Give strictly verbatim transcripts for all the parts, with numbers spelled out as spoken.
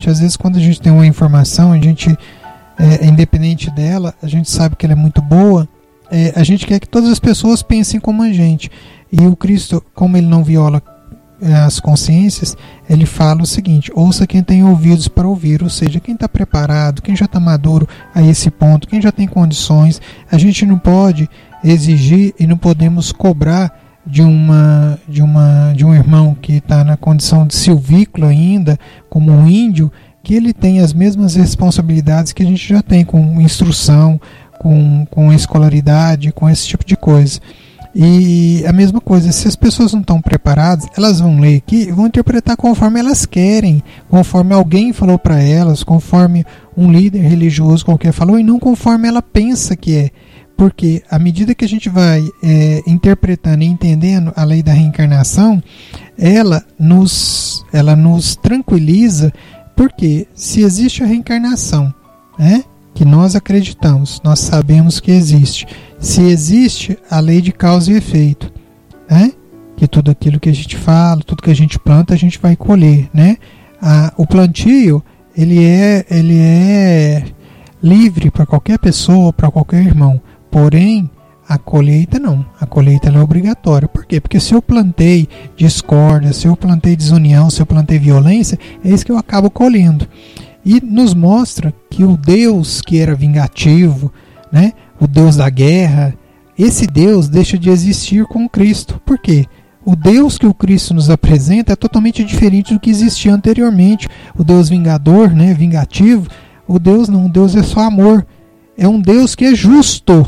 parte. Às vezes quando a gente tem uma informação, a gente, é, independente dela, a gente sabe que ela é muito boa, é, a gente quer que todas as pessoas pensem como a gente. E o Cristo, como ele não viola é, as consciências, ele fala o seguinte: ouça quem tem ouvidos para ouvir, ou seja, quem está preparado, quem já está maduro a esse ponto, quem já tem condições. A gente não pode exigir e não podemos cobrar de uma de uma de um irmão que está na condição de silvícola ainda, como um índio, que ele tem as mesmas responsabilidades que a gente já tem com instrução, com, com escolaridade, com esse tipo de coisa. E a mesma coisa, se as pessoas não estão preparadas, elas vão ler aqui e vão interpretar conforme elas querem, conforme alguém falou para elas, conforme um líder religioso qualquer falou, e não conforme ela pensa que é. Porque à medida que a gente vai é, interpretando e entendendo a lei da reencarnação, ela nos, ela nos tranquiliza, porque se existe a reencarnação, né, que nós acreditamos, nós sabemos que existe, se existe a lei de causa e efeito, né, que tudo aquilo que a gente fala, tudo que a gente planta, a gente vai colher, né? A, o plantio, ele é, ele é livre para qualquer pessoa, para qualquer irmão. Porém, a colheita não. A colheita ela é obrigatória. Por quê? Porque se eu plantei discórdia, se eu plantei desunião, se eu plantei violência, é isso que eu acabo colhendo. E nos mostra que o Deus que era vingativo, né, o Deus da guerra, esse Deus deixa de existir com Cristo. Por quê? O Deus que o Cristo nos apresenta é totalmente diferente do que existia anteriormente. O Deus vingador, né, vingativo, o Deus não, o Deus é só amor. É um Deus que é justo.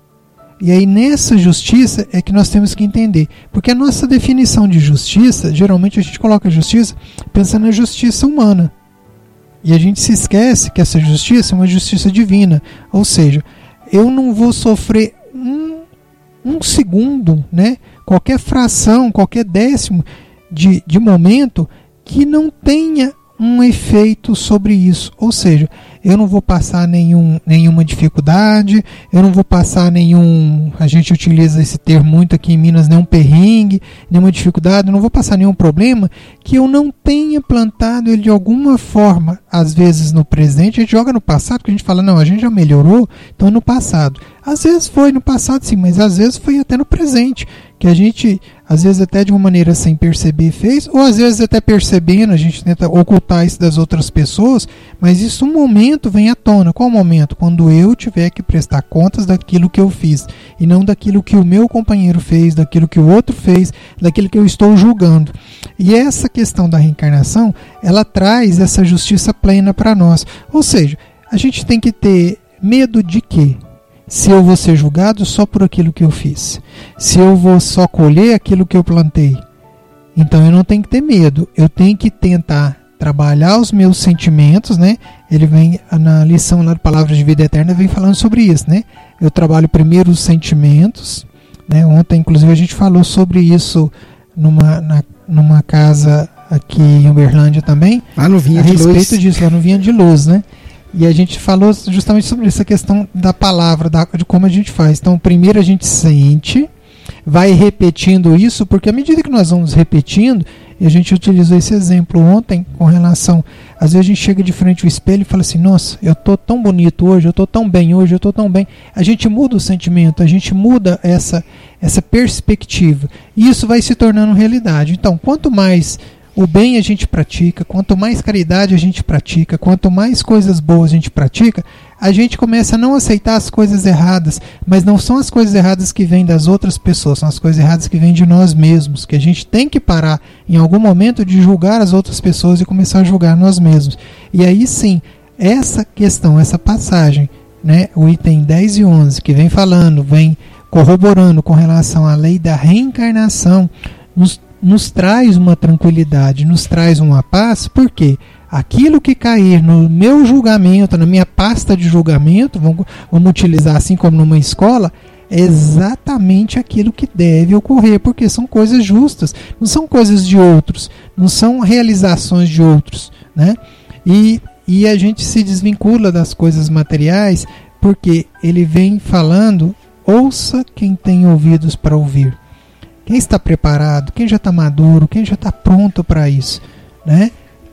E aí nessa justiça é que nós temos que entender. Porque a nossa definição de justiça, geralmente a gente coloca a justiça pensando na justiça humana. E a gente se esquece que essa justiça é uma justiça divina. Ou seja, eu não vou sofrer um, um segundo, né, qualquer fração, qualquer décimo de, de momento que não tenha um efeito sobre isso. Ou seja, eu não vou passar nenhum, nenhuma dificuldade, eu não vou passar nenhum, a gente utiliza esse termo muito aqui em Minas, nenhum perrengue, nenhuma dificuldade, eu não vou passar nenhum problema que eu não tenha plantado ele de alguma forma. Às vezes no presente, a gente joga no passado, porque a gente fala, não, a gente já melhorou, então no passado. Às vezes foi no passado sim, mas às vezes foi até no presente, que a gente, às vezes até de uma maneira sem perceber fez, ou às vezes até percebendo, a gente tenta ocultar isso das outras pessoas, mas isso um momento vem à tona. Qual momento? Quando eu tiver que prestar contas daquilo que eu fiz, e não daquilo que o meu companheiro fez, daquilo que o outro fez, daquilo que eu estou julgando. E essa questão da reencarnação, ela traz essa justiça plena para nós. Ou seja, a gente tem que ter medo de quê? Se eu vou ser julgado só por aquilo que eu fiz, se eu vou só colher aquilo que eu plantei, então eu não tenho que ter medo, eu tenho que tentar trabalhar os meus sentimentos, né? Ele vem na lição lá da Palavra de Vida Eterna, vem falando sobre isso, né? Eu trabalho primeiro os sentimentos, né? Ontem inclusive a gente falou sobre isso numa, na, numa casa aqui em Uberlândia também, lá no Vinha a de respeito Luz. disso, lá no Vinha de Luz, né? E a gente falou justamente sobre essa questão da palavra, da, de como a gente faz. Então, primeiro a gente sente, vai repetindo isso, porque à medida que nós vamos repetindo, e a gente utilizou esse exemplo ontem com relação, às vezes a gente chega de frente ao espelho e fala assim, nossa, eu estou tão bonito hoje, eu estou tão bem hoje, eu estou tão bem. A gente muda o sentimento, a gente muda essa, essa perspectiva, e isso vai se tornando realidade. Então, quanto mais o bem a gente pratica, quanto mais caridade a gente pratica, quanto mais coisas boas a gente pratica, a gente começa a não aceitar as coisas erradas, mas não são as coisas erradas que vêm das outras pessoas, são as coisas erradas que vêm de nós mesmos, que a gente tem que parar em algum momento de julgar as outras pessoas e começar a julgar nós mesmos. E aí sim, essa questão, essa passagem, né, o item dez e onze, que vem falando, vem corroborando com relação à lei da reencarnação, nos nos traz uma tranquilidade, nos traz uma paz, porque aquilo que cair no meu julgamento, na minha pasta de julgamento, vamos, vamos utilizar assim como numa escola, é exatamente aquilo que deve ocorrer, porque são coisas justas, não são coisas de outros, não são realizações de outros, né? E, e a gente se desvincula das coisas materiais, porque ele vem falando, ouça quem tem ouvidos para ouvir. Quem está preparado, quem já está maduro, quem já está pronto para isso, né?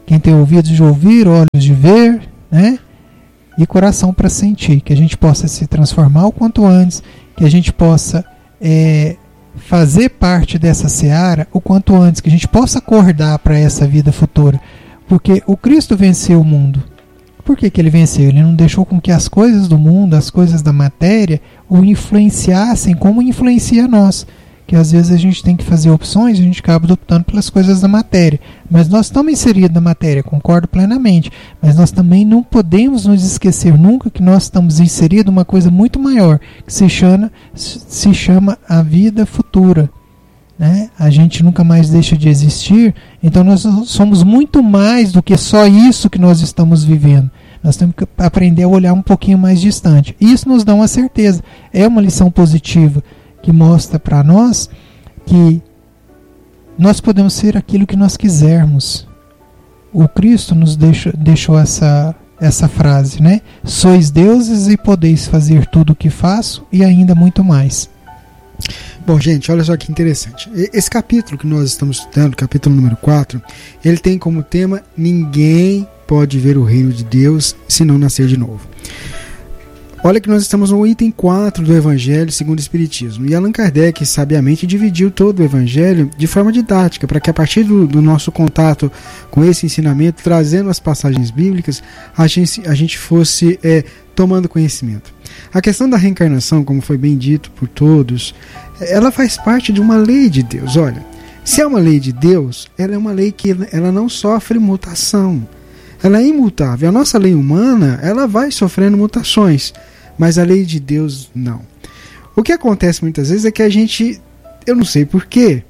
Quem tem ouvidos de ouvir, olhos de ver, né? E coração para sentir. Que a gente possa se transformar o quanto antes, que a gente possa é, fazer parte dessa seara o quanto antes, que a gente possa acordar para essa vida futura. Porque o Cristo venceu o mundo. Por que que ele venceu? Ele não deixou com que as coisas do mundo, as coisas da matéria, o influenciassem como influencia nós. Que às vezes a gente tem que fazer opções e a gente acaba optando pelas coisas da matéria. Mas nós estamos inseridos na matéria, concordo plenamente. Mas nós também não podemos nos esquecer nunca que nós estamos inseridos em uma coisa muito maior, que se chama, se chama a vida futura. Né? A gente nunca mais deixa de existir, então nós somos muito mais do que só isso que nós estamos vivendo. Nós temos que aprender a olhar um pouquinho mais distante. Isso nos dá uma certeza. É uma lição positiva que mostra para nós que nós podemos ser aquilo que nós quisermos. O Cristo nos deixa, deixou essa, essa frase, né? Sois deuses e podeis fazer tudo o que faço e ainda muito mais. Bom, gente, olha só que interessante. Esse capítulo que nós estamos estudando, capítulo número quatro, ele tem como tema: ninguém pode ver o reino de Deus se não nascer de novo. Olha que nós estamos no item quatro do Evangelho segundo o Espiritismo. E Allan Kardec sabiamente dividiu todo o Evangelho de forma didática, para que a partir do, do nosso contato com esse ensinamento, trazendo as passagens bíblicas, a gente, a gente fosse é, tomando conhecimento. A questão da reencarnação, como foi bem dito por todos, ela faz parte de uma lei de Deus. Olha, se é uma lei de Deus, ela é uma lei que ela não sofre mutação. Ela é imutável. A nossa lei humana, ela vai sofrendo mutações, mas a lei de Deus não. O que acontece muitas vezes é que a gente, eu não sei porquê,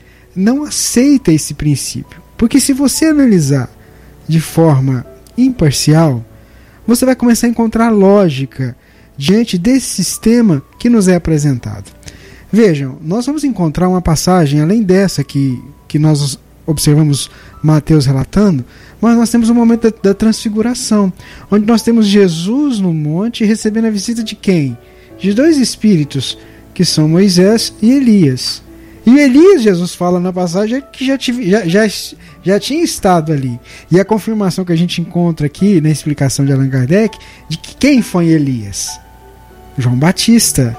não aceita esse princípio. Porque se você analisar de forma imparcial, você vai começar a encontrar lógica diante desse sistema que nos é apresentado. Vejam, nós vamos encontrar uma passagem, além dessa que, que nós observamos Mateus relatando, mas nós temos o momento da, da transfiguração, onde nós temos Jesus no monte recebendo a visita de quem? De dois espíritos, que são Moisés e Elias. E Elias, Jesus fala na passagem, que já, tive, já, já, já tinha estado ali. E a confirmação que a gente encontra aqui, na explicação de Allan Kardec, de que quem foi Elias? João Batista.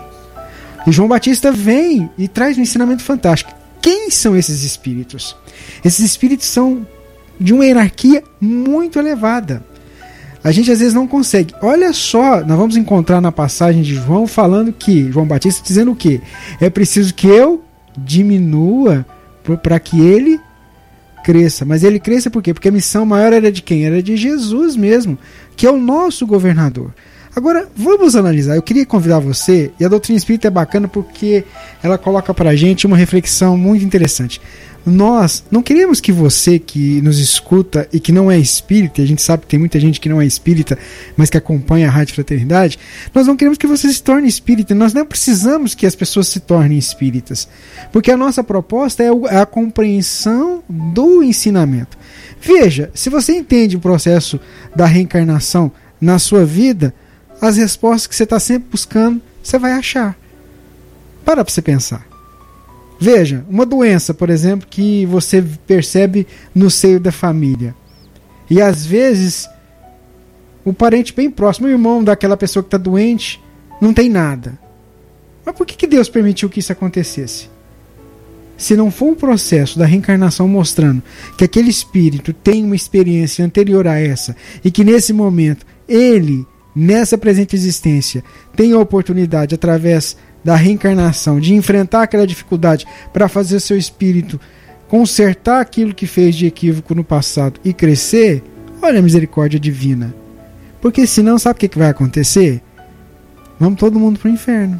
E João Batista vem e traz um ensinamento fantástico. Quem são esses espíritos? Esses espíritos são de uma hierarquia muito elevada. A gente às vezes não consegue. Olha só, nós vamos encontrar na passagem de João falando que, João Batista dizendo o quê? É preciso que eu diminua para que ele cresça. Mas ele cresça por quê? Porque a missão maior era de quem? Era de Jesus mesmo, que é o nosso governador. Agora, vamos analisar. Eu queria convidar você, e a doutrina espírita é bacana porque ela coloca para a gente uma reflexão muito interessante. Nós não queremos que você que nos escuta e que não é espírita, a gente sabe que tem muita gente que não é espírita, mas que acompanha a Rádio Fraternidade, nós não queremos que você se torne espírita, nós não precisamos que as pessoas se tornem espíritas, porque a nossa proposta é a compreensão do ensinamento. Veja, se você entende o processo da reencarnação na sua vida, as respostas que você está sempre buscando, você vai achar. Para para você pensar. Veja, uma doença, por exemplo, que você percebe no seio da família. E às vezes, o parente bem próximo, o irmão daquela pessoa que está doente, não tem nada. Mas por que que Deus permitiu que isso acontecesse? Se não for um processo da reencarnação mostrando que aquele espírito tem uma experiência anterior a essa, e que nesse momento, ele, nessa presente existência, tem a oportunidade, através da reencarnação, de enfrentar aquela dificuldade para fazer seu espírito consertar aquilo que fez de equívoco no passado e crescer, olha a misericórdia divina. Porque senão, sabe o que, que vai acontecer? Vamos todo mundo para o inferno.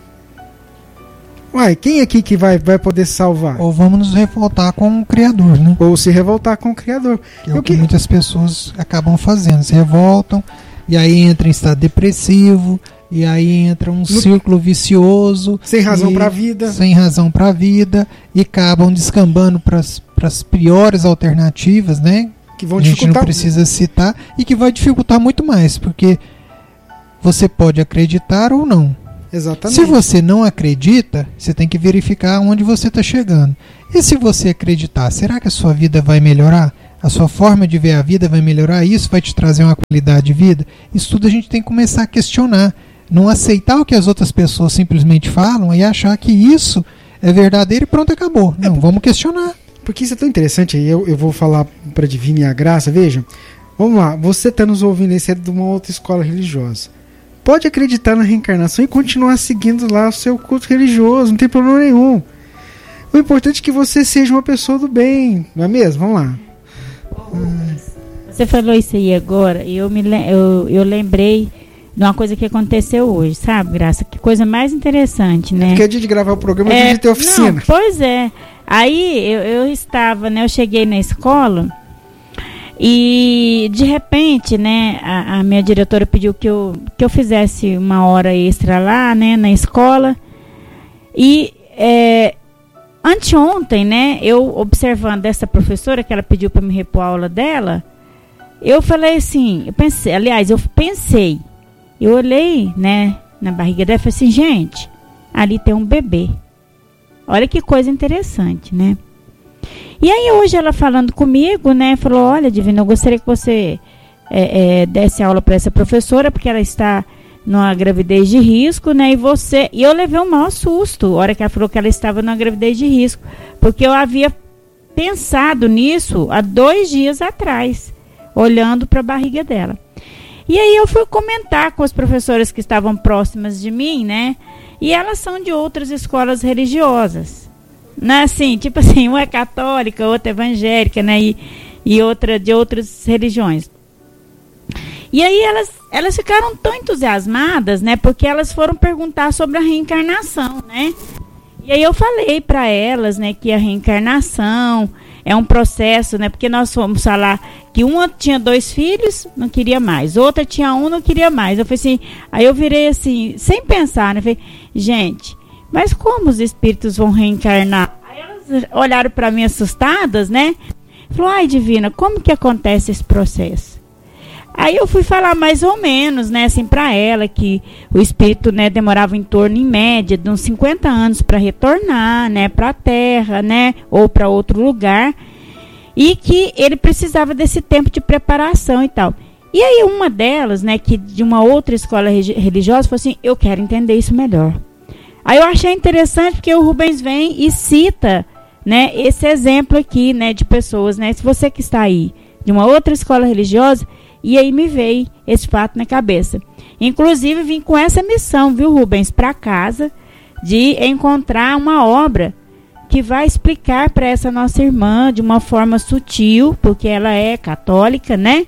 Uai, quem aqui que vai, vai poder salvar? Ou vamos nos revoltar com o Criador, né? Ou se revoltar com o Criador. Que é o que, que muitas pessoas acabam fazendo, se revoltam, e aí entra em estado depressivo, e aí entra um no... círculo vicioso. Sem razão para a vida. Sem razão para a vida, e acabam descambando para as piores alternativas, né? Que vão a gente dificultar... não precisa citar, e que vai dificultar muito mais, porque você pode acreditar ou não. Exatamente. Se você não acredita, você tem que verificar onde você está chegando. E se você acreditar, será que a sua vida vai melhorar? a sua forma de ver a vida vai melhorar, isso vai te trazer uma qualidade de vida. Isso tudo a gente tem que começar a questionar, não aceitar o que as outras pessoas simplesmente falam e achar que isso é verdadeiro e pronto, acabou. Não, vamos questionar. Porque isso é tão interessante, aí eu, eu vou falar para a Divina e a Graça, veja, vamos lá, você está nos ouvindo aí, você é de uma outra escola religiosa. Pode acreditar na reencarnação e continuar seguindo lá o seu culto religioso, não tem problema nenhum. O importante é que você seja uma pessoa do bem, não é mesmo? Vamos lá. Você falou isso aí agora, e eu, me, eu, eu lembrei de uma coisa que aconteceu hoje, sabe, Graça? Que coisa mais interessante, né? Porque é dia de gravar o programa, é, é dia de ter oficina. Não, pois é. Aí eu, eu estava, né? Eu cheguei na escola e de repente, né? A, a minha diretora pediu que eu, que eu fizesse uma hora extra lá, né? Na escola. E é, anteontem, né? Eu observando essa professora que ela pediu para me repor a aula dela, eu falei assim, eu pensei, aliás, eu pensei, eu olhei, né? Na barriga dela e falei assim, gente, ali tem um bebê. Olha que coisa interessante, né? E aí hoje ela falando comigo, né? Falou, olha, Divina, eu gostaria que você é, é, desse aula para essa professora, porque ela está numa gravidez de risco, né? E você... E eu levei um maior susto, a hora que ela falou que ela estava numa gravidez de risco. Porque eu havia pensado nisso há dois dias atrás, olhando para a barriga dela. E aí eu fui comentar com as professoras que estavam próximas de mim, né? E elas são de outras escolas religiosas, né? Assim, tipo assim, uma é católica, outra é evangélica, né? E, e outra de outras religiões. E aí elas, elas ficaram tão entusiasmadas, né? Porque elas foram perguntar sobre a reencarnação, né? E aí eu falei para elas, né? Que a reencarnação é um processo, né? Porque nós fomos falar que uma tinha dois filhos, não queria mais. Outra tinha um, não queria mais. Eu falei assim, aí eu virei assim, sem pensar, né? Falei, gente, mas como os espíritos vão reencarnar? Aí elas olharam para mim assustadas, né? Falou, ai, Divina, como que acontece esse processo? Aí eu fui falar mais ou menos, né, assim, para ela, que o espírito, né, demorava em torno, em média, de uns cinquenta anos para retornar, né, para a Terra, né, ou para outro lugar, e que ele precisava desse tempo de preparação e tal. E aí uma delas, né, que de uma outra escola religiosa, falou assim, eu quero entender isso melhor. Aí eu achei interessante porque o Rubens vem e cita, né, esse exemplo aqui, né, de pessoas, né, se você que está aí, de uma outra escola religiosa. E aí me veio esse fato na cabeça. Inclusive, vim com essa missão, viu, Rubens, para casa, de encontrar uma obra que vai explicar para essa nossa irmã, de uma forma sutil, porque ela é católica, né?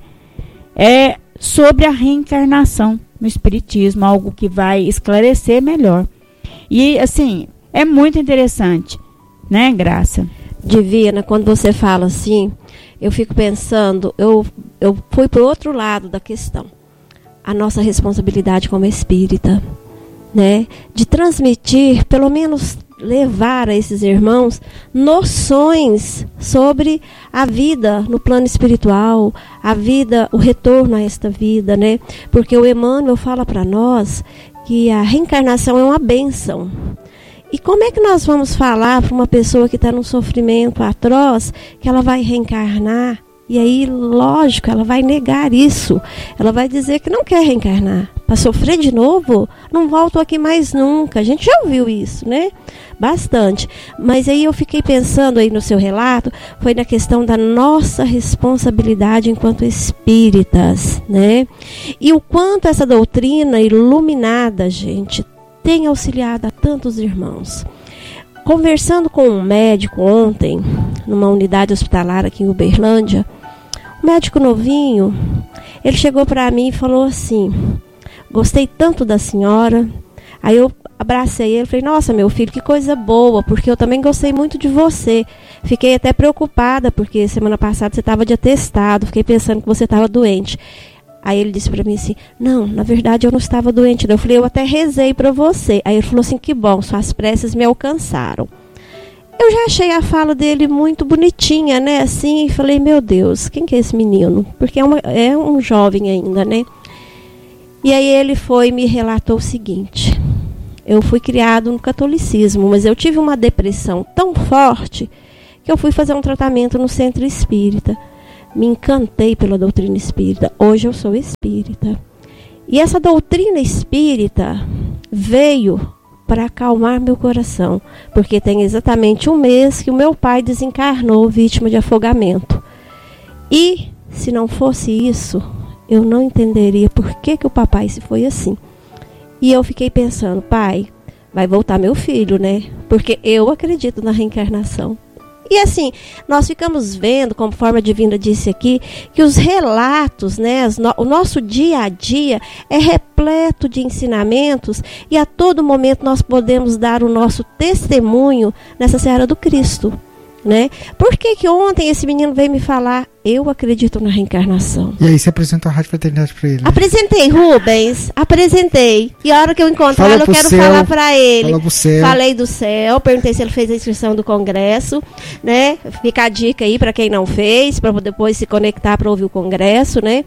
É sobre a reencarnação no Espiritismo, algo que vai esclarecer melhor. E, assim, é muito interessante, né, Graça? Divina, quando você fala assim, eu fico pensando, eu, eu fui para o outro lado da questão. A nossa responsabilidade como espírita, né? De transmitir, pelo menos levar a esses irmãos noções sobre a vida no plano espiritual, a vida, o retorno a esta vida, né? Porque o Emmanuel fala para nós que a reencarnação é uma bênção. E como é que nós vamos falar para uma pessoa que está num sofrimento atroz que ela vai reencarnar? E aí, lógico, ela vai negar isso. Ela vai dizer que não quer reencarnar. Para sofrer de novo? Não volto aqui mais nunca. A gente já ouviu isso, né? Bastante. Mas aí eu fiquei pensando aí no seu relato, foi na questão da nossa responsabilidade enquanto espíritas, né? E o quanto essa doutrina iluminada, gente, tem auxiliado a tantos irmãos. Conversando com um médico ontem, numa unidade hospitalar aqui em Uberlândia, um médico novinho, ele chegou para mim e falou assim, gostei tanto da senhora. Aí eu abracei ele e falei, nossa, meu filho, que coisa boa, porque eu também gostei muito de você. Fiquei até preocupada, porque semana passada você estava de atestado, fiquei pensando que você estava doente. Aí ele disse para mim assim, não, na verdade eu não estava doente. Eu falei, eu até rezei para você. Aí ele falou assim, que bom, suas preces me alcançaram. Eu já achei a fala dele muito bonitinha, né? Assim, e falei, meu Deus, quem que é esse menino? Porque é, uma, é um jovem ainda, né? E aí ele foi e me relatou o seguinte, eu fui criado no catolicismo, mas eu tive uma depressão tão forte que eu fui fazer um tratamento no centro espírita. me encantei pela doutrina espírita. Hoje eu sou espírita. E essa doutrina espírita veio para acalmar meu coração, porque tem exatamente um mês que o meu pai desencarnou vítima de afogamento. E se não fosse isso, eu não entenderia por que, que o papai se foi assim. E eu fiquei pensando, pai, vai voltar meu filho, né? Porque eu acredito na reencarnação. E assim, nós ficamos vendo, conforme a Divina disse aqui, que os relatos, né, o nosso dia a dia é repleto de ensinamentos e a todo momento nós podemos dar o nosso testemunho nessa seara do Cristo, né? Por que que ontem esse menino veio me falar, eu acredito na reencarnação? E aí você apresentou a Rádio Fraternidade para ele, né? Apresentei, Rubens, apresentei. E a hora que eu encontrar ele, eu quero céu, falar para ele. Fala pro céu. Falei do céu, perguntei se ele fez a inscrição do congresso, né? Fica a dica aí para quem não fez, para depois se conectar para ouvir o congresso, né?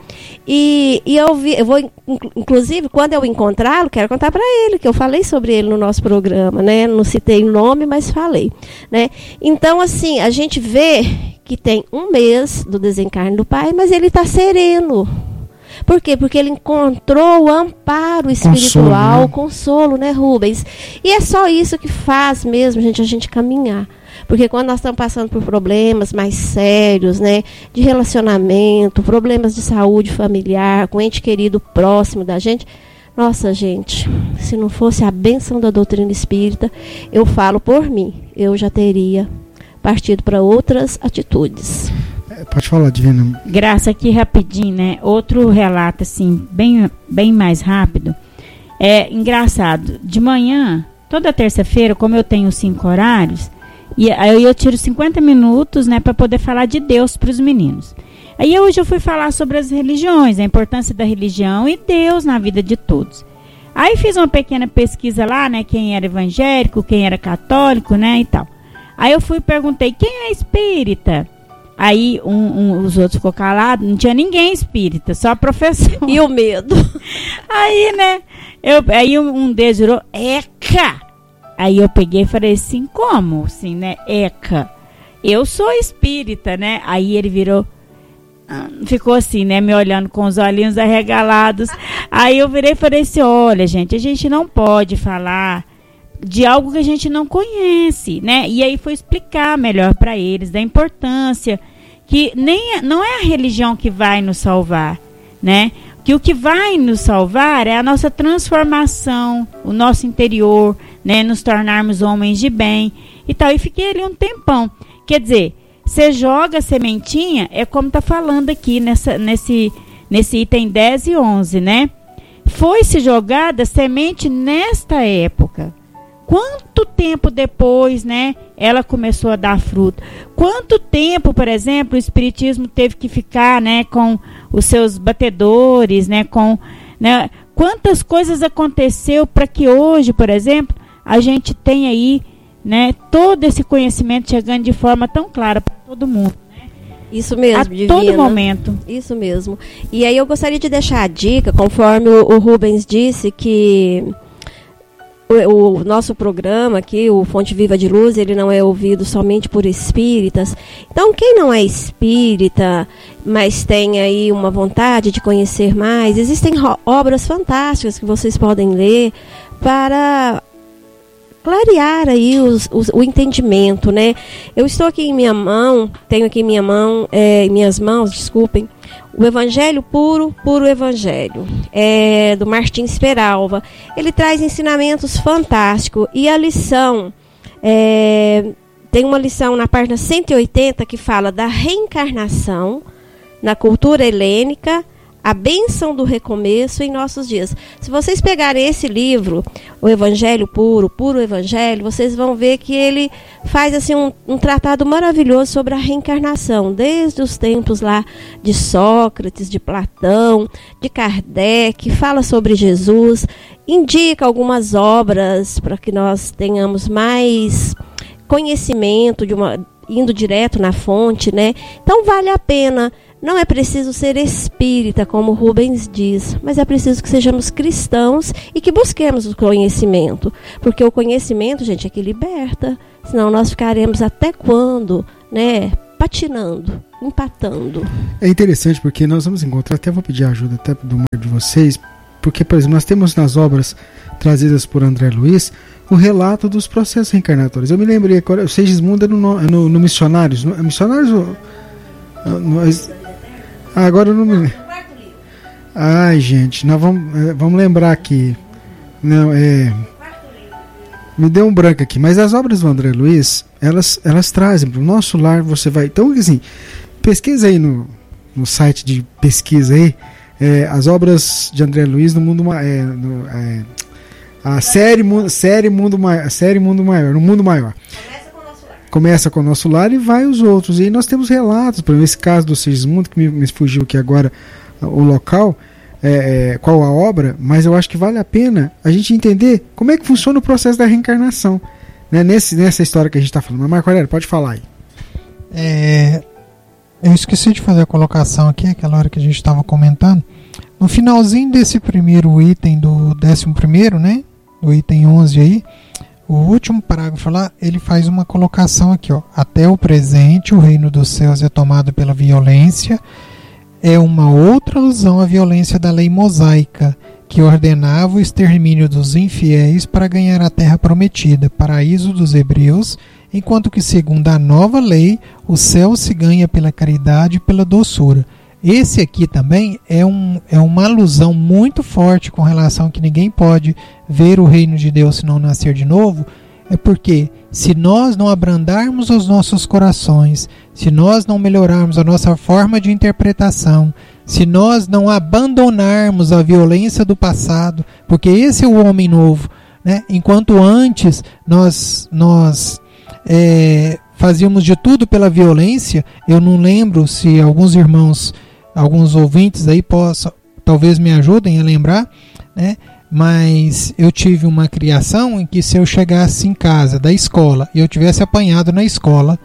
E, e eu, vi, eu vou, inclusive, quando eu encontrá-lo, quero contar para ele, que eu falei sobre ele no nosso programa, né? Não citei o nome, mas falei, né? Então, assim, a gente vê que tem um mês do desencarne do pai, mas ele está sereno. Por quê? Porque ele encontrou o amparo espiritual, o consolo, né, Rubens? E é só isso que faz mesmo, gente, a gente caminhar. Porque quando nós estamos passando por problemas mais sérios, né, de relacionamento, problemas de saúde familiar, com ente querido próximo da gente, nossa, gente, se não fosse a bênção da doutrina espírita, eu falo por mim, eu já teria partido para outras atitudes. É, pode falar, Divina. Graça, aqui rapidinho, né? Outro relato, assim, bem, bem mais rápido. É engraçado. De manhã, toda terça-feira, como eu tenho cinco horários, e aí eu tiro cinquenta minutos, né, para poder falar de Deus para os meninos. Aí hoje eu fui falar sobre as religiões, a importância da religião e Deus na vida de todos. Aí fiz uma pequena pesquisa lá, né, quem era evangélico, quem era católico, né, e tal. Aí eu fui e perguntei, quem é espírita? Aí um, um, os outros ficou calados, não tinha ninguém espírita, só professor. E o medo? Aí, né, eu, aí um, um deles virou, Eca! Aí eu peguei e falei assim, como assim, né, Eca? Eu sou espírita, né? Aí ele virou, ficou assim, né, me olhando com os olhinhos arregalados. Aí eu virei e falei assim, olha, gente, a gente não pode falar de algo que a gente não conhece, né? E aí foi explicar melhor para eles da importância que nem não é a religião que vai nos salvar, né? Que o que vai nos salvar é a nossa transformação, o nosso interior, né? Nos tornarmos homens de bem e tal. E fiquei ali um tempão. Quer dizer, você joga a sementinha, é como tá falando aqui nessa, nesse, nesse item dez e onze, né? Foi-se jogada semente nesta época. Quanto tempo depois, né, ela começou a dar fruto? Quanto tempo, por exemplo, o espiritismo teve que ficar, né, com os seus batedores, né, com, né, quantas coisas aconteceu para que hoje, por exemplo, a gente tenha aí, né, todo esse conhecimento chegando de forma tão clara para todo mundo. Isso mesmo, a Divina. todo momento. Isso mesmo. E aí eu gostaria de deixar a dica, conforme o, o Rubens disse, que O, o nosso programa aqui, o Fonte Viva de Luz, ele não é ouvido somente por espíritas. Então, quem não é espírita, mas tem aí uma vontade de conhecer mais, existem obras fantásticas que vocês podem ler para clarear aí os, os, o entendimento, né? Eu estou aqui em minha mão, tenho aqui em minha mão, é, em minhas mãos, desculpem, o Evangelho Puro, Puro Evangelho, é, do Martins Peralva. Ele traz ensinamentos fantásticos. E a lição, é, tem uma lição na página cento e oitenta que fala da reencarnação na cultura helênica, a bênção do recomeço em nossos dias. Se vocês pegarem esse livro, o Evangelho Puro, Puro Evangelho, vocês vão ver que ele faz assim um, um tratado maravilhoso sobre a reencarnação, desde os tempos lá de Sócrates, de Platão, de Kardec, fala sobre Jesus, indica algumas obras para que nós tenhamos mais conhecimento, de uma, indo direto na fonte, né? Então vale a pena. Não é preciso ser espírita, como Rubens diz, mas é preciso que sejamos cristãos e que busquemos o conhecimento. Porque o conhecimento, gente, é que liberta. Senão nós ficaremos até quando, né, patinando, empatando. É interessante porque nós vamos encontrar, até vou pedir ajuda até do mar de vocês, porque, por exemplo, nós temos nas obras trazidas por André Luiz o relato dos processos reencarnatórios. Eu me lembrei agora, o Segismundo é no, no, no Missionários. No, Missionários? No, no, ah, agora eu não me lembro. Ai, gente, nós vamos, vamos lembrar aqui. Não, é. Me deu um branco aqui, mas as obras do André Luiz, elas, elas trazem para o nosso lar, você vai. Então, assim, pesquisa aí no, no site de pesquisa aí, é, as obras de André Luiz no mundo. É, no, é, a série, série, mundo maior, série Mundo Maior, no Mundo Maior. Começa com o nosso lar. Começa com o nosso lar e vai os outros. E aí nós temos relatos, por exemplo, esse caso do Segismundo, que me, me fugiu aqui agora o local. É, é, qual a obra, mas eu acho que vale a pena a gente entender como é que funciona o processo da reencarnação, né? Nesse, nessa história que a gente está falando. Mas Marco Aurélio, pode falar aí. É, eu esqueci de fazer a colocação aqui, aquela hora que a gente estava comentando. No finalzinho desse primeiro item do décimo primeiro, né? Do item onze aí, o último parágrafo lá, ele faz uma colocação aqui, ó. Até o presente, o reino dos céus é tomado pela violência. É uma outra alusão à violência da lei mosaica, que ordenava o extermínio dos infiéis para ganhar a terra prometida, paraíso dos hebreus, enquanto que, segundo a nova lei, o céu se ganha pela caridade e pela doçura. Esse aqui também é, um, é uma alusão muito forte com relação a que ninguém pode ver o reino de Deus se não nascer de novo. É porque se nós não abrandarmos os nossos corações, se nós não melhorarmos a nossa forma de interpretação, se nós não abandonarmos a violência do passado, porque esse é o homem novo, né? Enquanto antes nós, nós é, fazíamos de tudo pela violência, eu não lembro se alguns irmãos, alguns ouvintes aí possam, talvez me ajudem a lembrar, né? Mas eu tive uma criação em que se eu chegasse em casa da escola e eu tivesse apanhado na escola,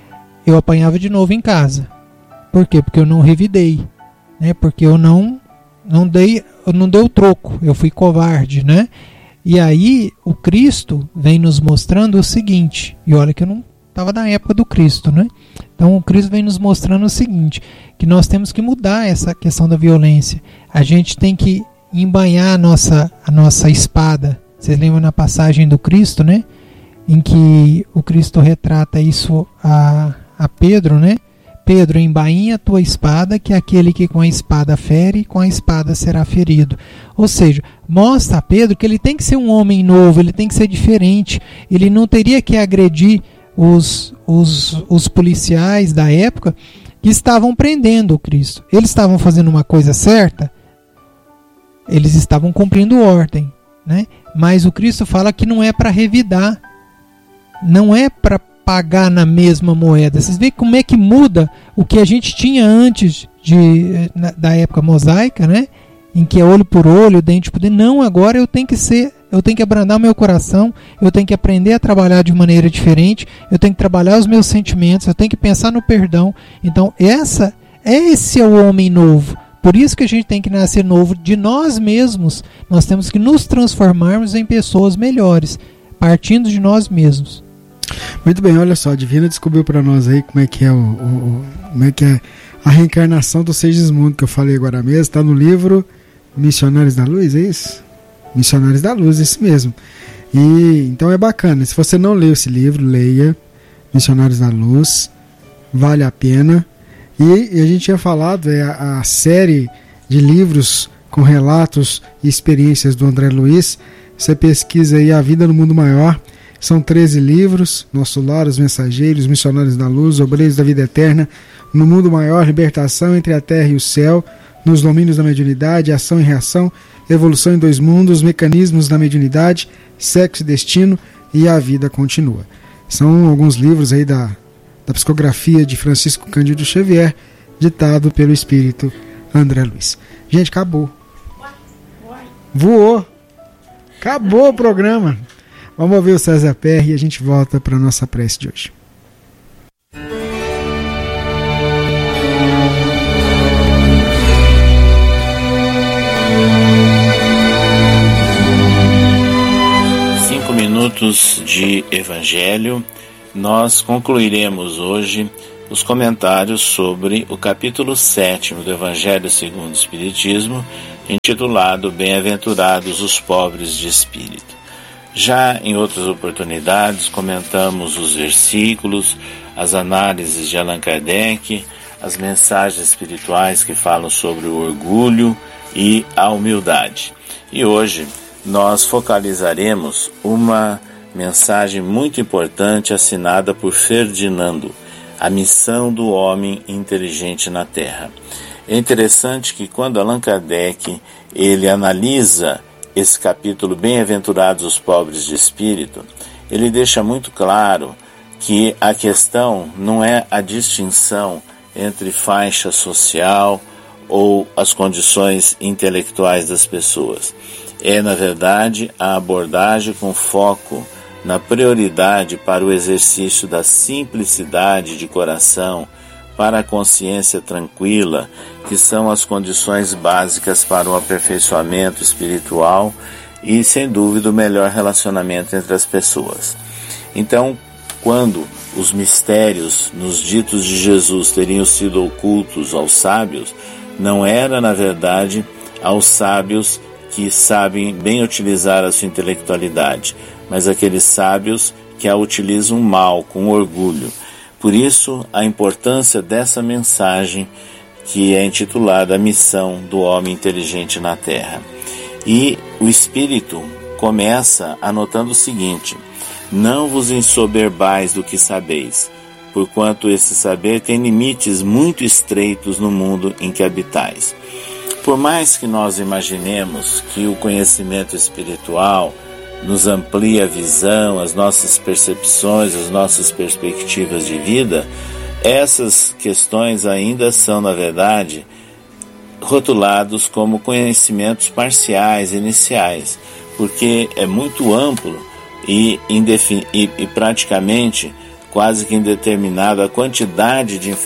eu apanhava de novo em casa. Por quê? Porque eu não revidei, né? Porque eu não não dei, eu não dei o troco, eu fui covarde, né? E aí o Cristo vem nos mostrando o seguinte, e olha que eu não estava na época do Cristo, né? Então o Cristo vem nos mostrando o seguinte, que nós temos que mudar essa questão da violência. A gente tem que embanhar a nossa, a nossa espada. Vocês lembram na passagem do Cristo, né? Em que o Cristo retrata isso a, a Pedro, né? Pedro, embainha a tua espada, que aquele que com a espada fere, com a espada será ferido. Ou seja, mostra a Pedro que ele tem que ser um homem novo, ele tem que ser diferente. Ele não teria que agredir os, os, os policiais da época que estavam prendendo o Cristo. Eles estavam fazendo uma coisa certa, eles estavam cumprindo ordem, né? Mas o Cristo fala que não é para revidar, não é para pagar na mesma moeda. Vocês veem como é que muda o que a gente tinha antes de, na, da época mosaica, né? Em que é olho por olho, dente por dente. Não, agora eu tenho que ser, eu tenho que abrandar meu coração, eu tenho que aprender a trabalhar de maneira diferente, eu tenho que trabalhar os meus sentimentos, eu tenho que pensar no perdão. Então, essa, esse é o homem novo. Por isso que a gente tem que nascer novo de nós mesmos. Nós temos que nos transformarmos em pessoas melhores, partindo de nós mesmos. Muito bem, olha só, a Divina descobriu para nós aí como é que é o, o, como é que é a reencarnação do Segismundo, que eu falei agora mesmo, está no livro Missionários da Luz, é isso? Missionários da Luz, isso mesmo. E então é bacana, se você não leu esse livro, leia Missionários da Luz, vale a pena. E, e a gente tinha falado, é a, a série de livros com relatos e experiências do André Luiz. Você pesquisa aí A Vida no Mundo Maior. São treze livros: Nosso Lar, Os Mensageiros, Missionários da Luz, Obreiros da Vida Eterna, No Mundo Maior, Libertação entre a Terra e o Céu, Nos Domínios da Mediunidade, Ação e Reação, Evolução em Dois Mundos, Mecanismos da Mediunidade, Sexo e Destino e A Vida Continua. São alguns livros aí da da psicografia de Francisco Cândido Xavier, ditado pelo espírito André Luiz. Gente, acabou. Voou. Acabou o programa. Vamos ouvir o César Perry e a gente volta para a nossa prece de hoje. Cinco minutos de Evangelho. Nós concluiremos hoje os comentários sobre o capítulo sétimo do Evangelho segundo o Espiritismo, intitulado Bem-aventurados os pobres de espírito. Já em outras oportunidades comentamos os versículos, as análises de Allan Kardec, as mensagens espirituais que falam sobre o orgulho e a humildade. E hoje nós focalizaremos uma mensagem muito importante assinada por Ferdinando, a missão do homem inteligente na Terra. É interessante que quando Allan Kardec ele analisa esse capítulo Bem-aventurados os pobres de espírito, ele deixa muito claro que a questão não é a distinção entre faixa social ou as condições intelectuais das pessoas. É, na verdade, a abordagem com foco na prioridade para o exercício da simplicidade de coração, para a consciência tranquila, que são as condições básicas para o aperfeiçoamento espiritual e, sem dúvida, o melhor relacionamento entre as pessoas. Então, quando os mistérios nos ditos de Jesus teriam sido ocultos aos sábios, não era, na verdade, aos sábios que sabem bem utilizar a sua intelectualidade, mas aqueles sábios que a utilizam mal, com orgulho. Por isso, a importância dessa mensagem que é intitulada A Missão do Homem Inteligente na Terra. E o Espírito começa anotando o seguinte: não vos ensoberbais do que sabeis, porquanto esse saber tem limites muito estreitos no mundo em que habitais. Por mais que nós imaginemos que o conhecimento espiritual nos amplia a visão, as nossas percepções, as nossas perspectivas de vida, essas questões ainda são, na verdade, rotulados como conhecimentos parciais, iniciais, porque é muito amplo e, indefin- e, e praticamente quase que indeterminada a quantidade de,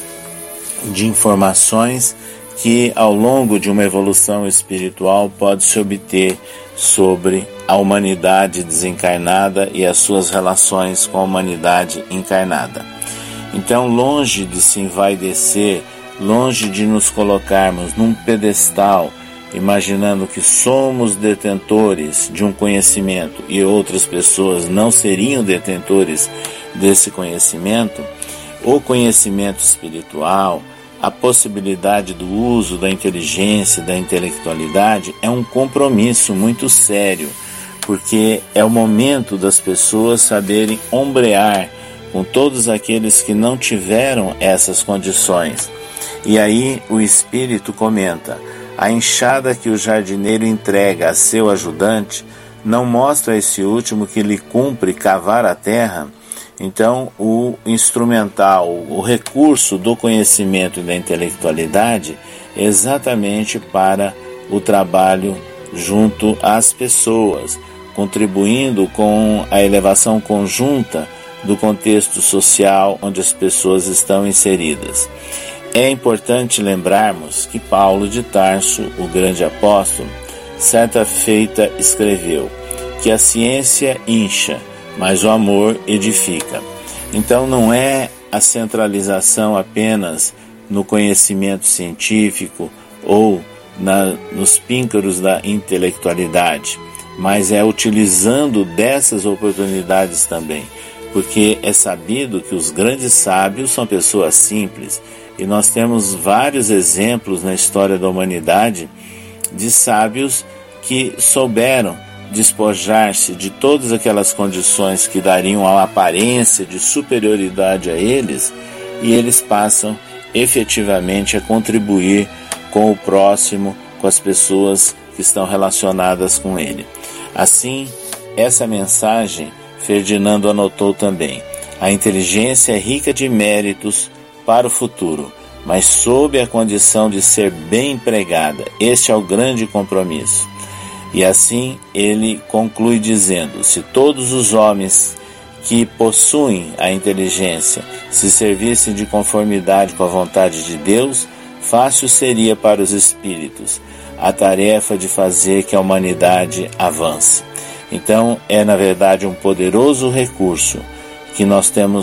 de informações que ao longo de uma evolução espiritual pode se obter sobre a humanidade desencarnada e as suas relações com a humanidade encarnada. Então, longe de se envaidecer, longe de nos colocarmos num pedestal, imaginando que somos detentores de um conhecimento e outras pessoas não seriam detentores desse conhecimento, o conhecimento espiritual, a possibilidade do uso da inteligência, da intelectualidade, é um compromisso muito sério, porque é o momento das pessoas saberem ombrear com todos aqueles que não tiveram essas condições. E aí o Espírito comenta: a enxada que o jardineiro entrega a seu ajudante não mostra a esse último que lhe cumpre cavar a terra? Então, o instrumental, o recurso do conhecimento e da intelectualidade é exatamente para o trabalho junto às pessoas, contribuindo com a elevação conjunta do contexto social onde as pessoas estão inseridas. É importante lembrarmos que Paulo de Tarso, o grande apóstolo, certa feita escreveu que a ciência incha, mas o amor edifica. Então não é a centralização apenas no conhecimento científico ou na, nos píncaros da intelectualidade, mas é utilizando dessas oportunidades também, porque é sabido que os grandes sábios são pessoas simples, e nós temos vários exemplos na história da humanidade de sábios que souberam despojar-se de todas aquelas condições que dariam a aparência de superioridade a eles, e eles passam efetivamente a contribuir com o próximo, com as pessoas que estão relacionadas com ele. Assim, essa mensagem Ferdinando anotou também: a inteligência é rica de méritos para o futuro, mas sob a condição de ser bem empregada. Este é o grande compromisso. E assim ele conclui dizendo: se todos os homens que possuem a inteligência se servissem de conformidade com a vontade de Deus, fácil seria para os espíritos a tarefa de fazer que a humanidade avance. Então é, na verdade, um poderoso recurso que nós temos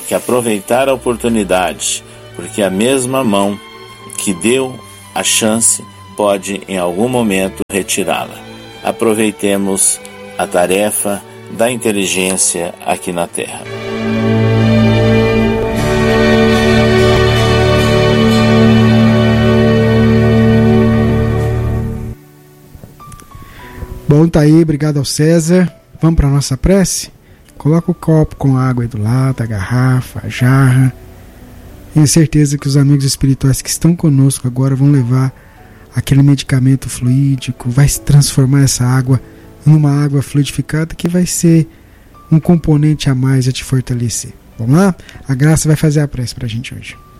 que aproveitar a oportunidade, porque a mesma mão que deu a chance pode em algum momento retirá-la. Aproveitemos a tarefa da inteligência aqui na Terra. Bom, tá aí, obrigado ao César. Vamos para nossa prece? Coloca o copo com água aí do lado, a garrafa, a jarra. Tenho certeza que os amigos espirituais que estão conosco agora vão levar aquele medicamento fluídico, vai se transformar essa água numa água fluidificada que vai ser um componente a mais a te fortalecer. Vamos lá? A Graça vai fazer a prece para a gente hoje.